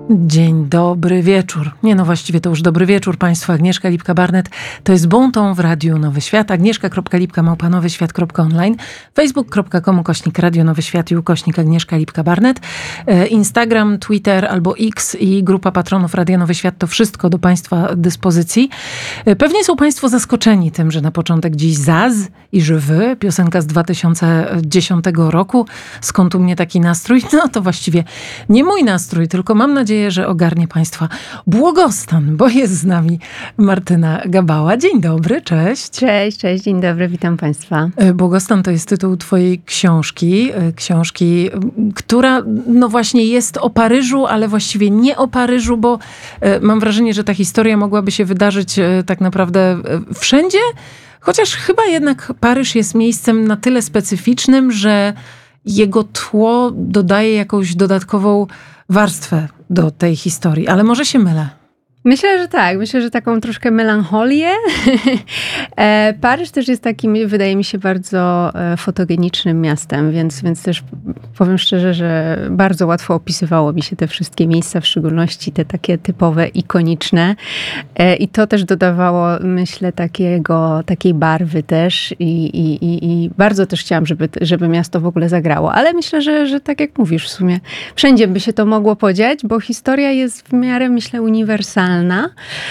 Dzień dobry wieczór. Nie, no właściwie to już dobry wieczór Państwu. Agnieszka Lipka-Barnett. To jest Bon Ton w Radiu Nowy Świat. Agnieszka.lipka@nowyświat.online, facebook.com/Radio Nowy Świat i /Agnieszka Lipka-Barnett. Instagram, Twitter albo X i grupa patronów Radia Nowy Świat. To wszystko do Państwa dyspozycji. Pewnie są Państwo zaskoczeni tym, że na początek dziś Zaz i Je veux, piosenka z 2010 roku. Skąd u mnie taki nastrój? No to właściwie nie mój nastrój, tylko mam nadzieję, że ogarnie Państwa błogostan, bo jest z nami Martyna Gabała. Dzień dobry, cześć. Cześć, dzień dobry, witam Państwa. Błogostan to jest tytuł twojej książki, która no właśnie jest o Paryżu, ale właściwie nie o Paryżu, bo mam wrażenie, że ta historia mogłaby się wydarzyć tak naprawdę wszędzie, chociaż chyba jednak Paryż jest miejscem na tyle specyficznym, że jego tło dodaje jakąś dodatkową warstwę do tej historii, ale może się mylę. Myślę, że tak. Myślę, że taką troszkę melancholię. Paryż też jest takim, wydaje mi się, bardzo fotogenicznym miastem, więc też powiem szczerze, że bardzo łatwo opisywało mi się te wszystkie miejsca, w szczególności te takie typowe, ikoniczne. I to też dodawało, myślę, takiej barwy też i bardzo też chciałam, żeby miasto w ogóle zagrało. Ale myślę, że tak jak mówisz, w sumie wszędzie by się to mogło podziać, bo historia jest w miarę, myślę, uniwersalna.